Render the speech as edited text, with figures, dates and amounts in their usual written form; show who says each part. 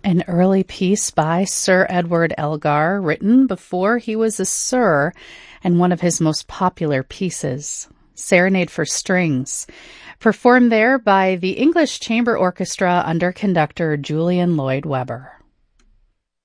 Speaker 1: An early piece by Sir Edward Elgar, written before he was a Sir, and one of his most popular pieces, Serenade for Strings, performed there by the English Chamber Orchestra under conductor Julian Lloyd Webber.